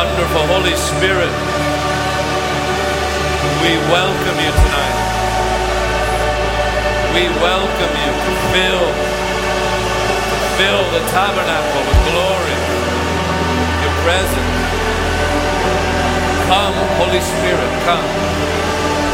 Wonderful Holy Spirit, we welcome you tonight. We welcome you to fill the tabernacle with glory, your presence. Come, Holy Spirit, come.